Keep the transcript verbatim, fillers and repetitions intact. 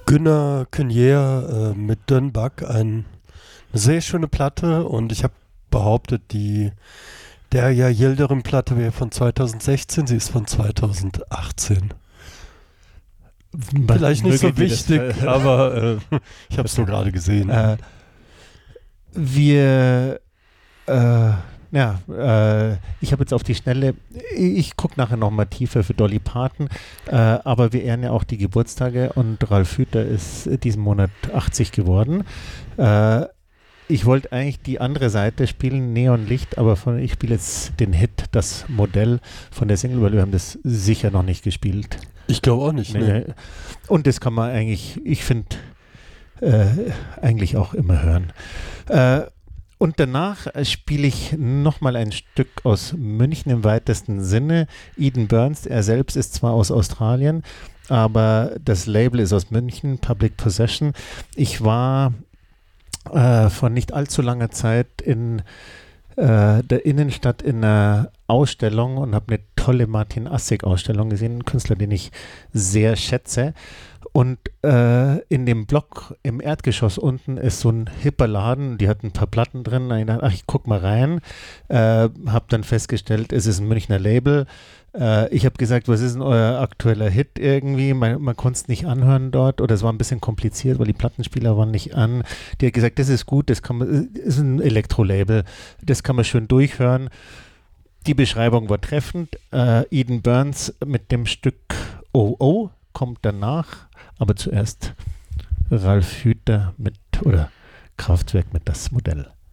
Gunnar Cunier äh, mit Dönbach, ein, eine sehr schöne Platte und ich habe behauptet, die Derya Yildirim Platte wäre von zweitausendsechzehn, sie ist von zweitausendachtzehn. Vielleicht nicht so wichtig, das, aber äh, ich habe es nur gerade gesehen. Äh, wir, äh, ja, äh, ich habe jetzt auf die Schnelle, ich gucke nachher nochmal tiefer für Dolly Parton, äh, aber wir ehren ja auch die Geburtstage und Ralf Hüther ist diesen Monat achtzig geworden. Äh, ich wollte eigentlich die andere Seite spielen, Neonlicht, aber von, ich spiele jetzt den Hit, das Modell von der Single, weil wir haben das sicher noch nicht gespielt. Ich glaube auch nicht. Nee. Nee. Und das kann man eigentlich, ich finde, äh, eigentlich auch immer hören. Äh, und danach spiele ich nochmal ein Stück aus München im weitesten Sinne. Eden Burns, er selbst ist zwar aus Australien, aber das Label ist aus München, Public Possession. Ich war äh, vor nicht allzu langer Zeit in äh, der Innenstadt in einer Ausstellung und habe eine tolle Martin Assig-Ausstellung gesehen, ein Künstler, den ich sehr schätze. Und äh, in dem Block im Erdgeschoss unten ist so ein hipper Laden, die hat ein paar Platten drin. Ich dachte, ach, ich guck mal rein. Äh, habe dann festgestellt, es ist ein Münchner Label. Äh, ich habe gesagt, was ist denn euer aktueller Hit irgendwie? Man, man konnte es nicht anhören dort oder es war ein bisschen kompliziert, weil die Plattenspieler waren nicht an. Die hat gesagt, das ist gut, das kann man, ist ein Elektro-Label, das kann man schön durchhören. Die Beschreibung war treffend. Äh, Eden Burns mit dem Stück O O kommt danach, aber zuerst Ralf Hüther mit, oder Kraftwerk mit das Modell.